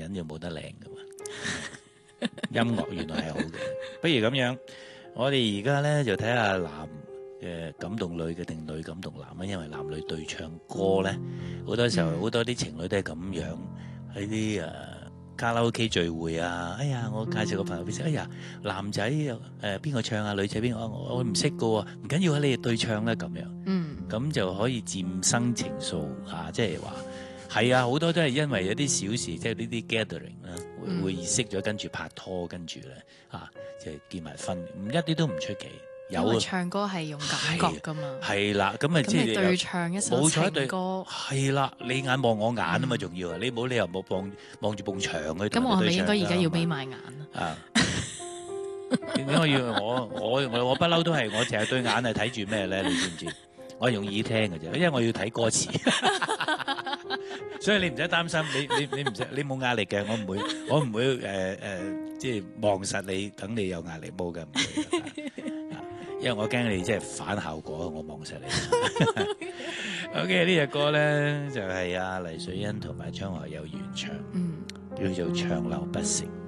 人就冇得靚噶嘛。音樂原來係好嘅，不如咁樣，我哋而家咧就睇下男感動女嘅定女感動男啊，因為男女對唱歌咧，好多時候好多啲情侶都係咁樣喺啲卡拉 OK 聚會啊，哎呀，我介紹個朋友俾識，哎呀，男仔邊個唱啊，女仔邊個，我唔識噶喎，唔緊要啊，你哋對唱啦咁樣，咁就可以漸生情愫啊，即係話係啊，好多都係因為有啲小事，即係呢啲 gathering 啦，會識咗，跟住拍拖，跟住咧即係結埋婚，一啲都唔出奇。 因為唱歌係用感覺噶嘛， 係啦，咁咪即係對唱一首情歌， 係啦，你眼望我眼啊嘛，仲要啊，你冇理由冇望住埲牆去。 咁我係咪應該而家要眯埋眼啊？點解我要我不嬲都係我成日對眼係睇住咩咧？你知唔知？我係用耳聽嘅啫，因為我要睇歌詞，所以你唔使擔心，你唔使，你冇壓力嘅，我唔會即係望實你，等你有壓力冇嘅，唔會。因為我驚你即係反效果，我望實你。OK， 呢隻歌咧就係黎瑞恩同埋張學友原唱，叫做《長流不息》。